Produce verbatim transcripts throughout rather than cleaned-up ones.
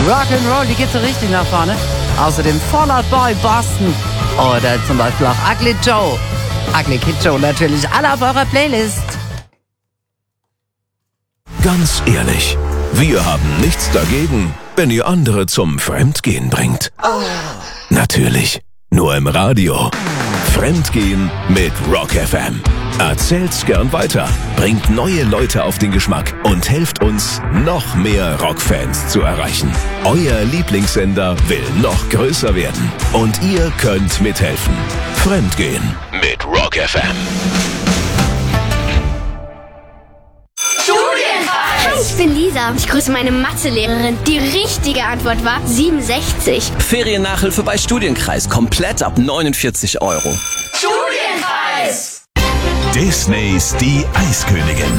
Rock'n'Roll, die geht so richtig nach vorne. Außerdem Fall Out Boy Boston oder zum Beispiel auch Ugly Joe. Ugly Kid Joe natürlich, alle auf eurer Playlist. Ganz ehrlich, wir haben nichts dagegen, wenn ihr andere zum Fremdgehen bringt. Oh. Natürlich, nur im Radio. Fremdgehen mit Rock F M. Erzählt's gern weiter, bringt neue Leute auf den Geschmack und helft uns, noch mehr Rockfans zu erreichen. Euer Lieblingssender will noch größer werden und ihr könnt mithelfen. Fremdgehen mit Rock F M. Hi, ich bin Lisa. Ich grüße meine Mathelehrerin. Die richtige Antwort war siebenundsechzig. Feriennachhilfe bei Studienkreis. Komplett ab neunundvierzig Euro. Studienkreis! Disneys Die Eiskönigin.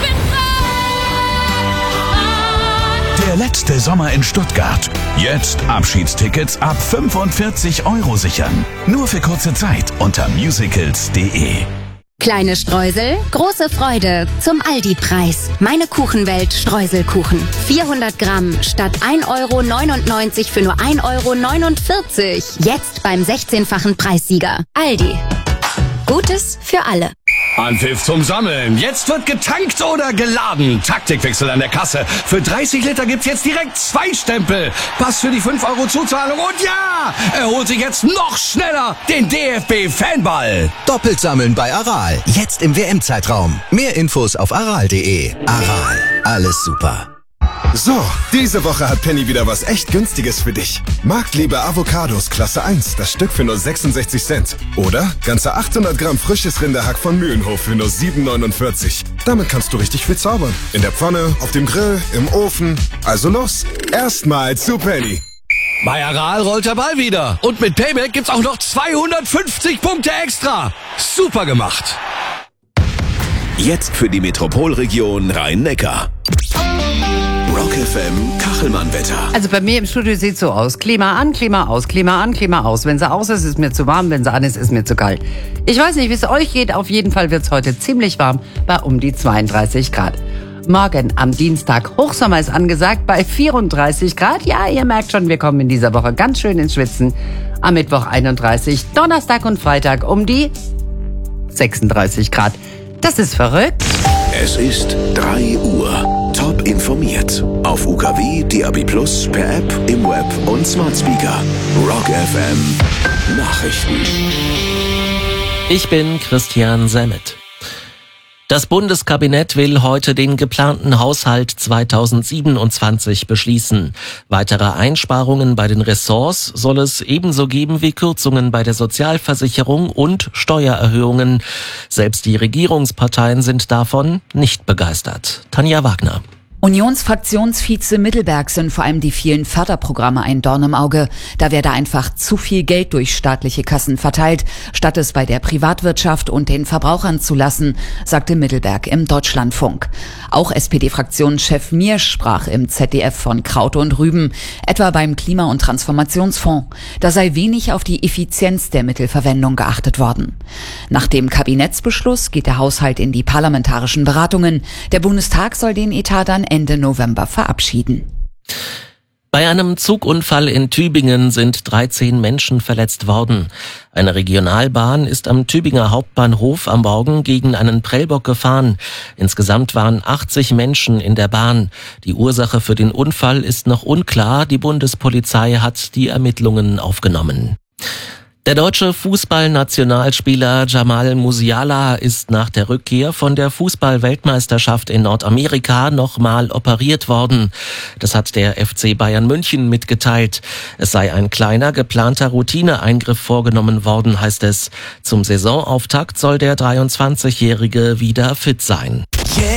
Der letzte Sommer in Stuttgart. Jetzt Abschiedstickets ab fünfundvierzig Euro sichern. Nur für kurze Zeit unter musicals punkt de. Kleine Streusel, große Freude zum Aldi-Preis. Meine Kuchenwelt Streuselkuchen. vierhundert Gramm statt ein Euro neunundneunzig für nur ein Euro neunundvierzig. Jetzt beim sechzehnfachen Preissieger. Aldi. Gutes für alle. Anpfiff zum Sammeln. Jetzt wird getankt oder geladen. Taktikwechsel an der Kasse. Für dreißig Liter gibt's jetzt direkt zwei Stempel. Pass für die fünf Euro Zuzahlung. Und ja, er holt sich jetzt noch schneller den D F B-Fanball. Doppelt sammeln bei Aral. Jetzt im W M-Zeitraum. Mehr Infos auf aral punkt de. Aral. Alles super. So, diese Woche hat Penny wieder was echt Günstiges für dich. Marktliebe Avocados Klasse eins, das Stück für nur sechsundsechzig Cent. Oder ganze achthundert Gramm frisches Rinderhack von Mühlenhof für nur sieben neunundvierzig. Damit kannst du richtig viel zaubern. In der Pfanne, auf dem Grill, im Ofen. Also los, erstmal zu Penny. Bei Aral rollt der Ball wieder. Und mit Payback gibt's auch noch zweihundertfünfzig Punkte extra. Super gemacht. Jetzt für die Metropolregion Rhein-Neckar. Rock F M Kachelmann-Wetter. Also bei mir im Studio sieht so aus. Klima an, Klima aus, Klima an, Klima aus. Wenn sie aus ist, ist mir zu warm. Wenn sie an ist, ist mir zu kalt. Ich weiß nicht, wie es euch geht. Auf jeden Fall wird es heute ziemlich warm bei um die zweiunddreißig Grad. Morgen am Dienstag Hochsommer ist angesagt bei vierunddreißig Grad. Ja, ihr merkt schon, wir kommen in dieser Woche ganz schön ins Schwitzen. Am Mittwoch einunddreißig, Donnerstag und Freitag um die sechsunddreißig Grad. Das ist verrückt. Es ist drei Uhr. Top informiert. Auf U K W, D A B plus, per App, im Web und Smart Speaker. Rock F M Nachrichten. Ich bin Christian Semmet. Das Bundeskabinett will heute den geplanten Haushalt zweitausendsiebenundzwanzig beschließen. Weitere Einsparungen bei den Ressorts soll es ebenso geben wie Kürzungen bei der Sozialversicherung und Steuererhöhungen. Selbst die Regierungsparteien sind davon nicht begeistert. Tanja Wagner. Unionsfraktionsvize Mittelberg sind vor allem die vielen Förderprogramme ein Dorn im Auge. Da werde einfach zu viel Geld durch staatliche Kassen verteilt, statt es bei der Privatwirtschaft und den Verbrauchern zu lassen, sagte Mittelberg im Deutschlandfunk. Auch S P D-Fraktionschef Miersch sprach im Z D F von Kraut und Rüben, etwa beim Klima- und Transformationsfonds. Da sei wenig auf die Effizienz der Mittelverwendung geachtet worden. Nach dem Kabinettsbeschluss geht der Haushalt in die parlamentarischen Beratungen. Der Bundestag soll den Etat dann Ende November verabschieden. Bei einem Zugunfall in Tübingen sind dreizehn Menschen verletzt worden. Eine Regionalbahn ist am Tübinger Hauptbahnhof am Morgen gegen einen Prellbock gefahren. Insgesamt waren achtzig Menschen in der Bahn. Die Ursache für den Unfall ist noch unklar. Die Bundespolizei hat die Ermittlungen aufgenommen. Der deutsche Fußballnationalspieler Jamal Musiala ist nach der Rückkehr von der Fußball-Weltmeisterschaft in Nordamerika nochmal operiert worden. Das hat der F C Bayern München mitgeteilt. Es sei ein kleiner, geplanter Routineeingriff vorgenommen worden, heißt es. Zum Saisonauftakt soll der dreiundzwanzigjährige wieder fit sein.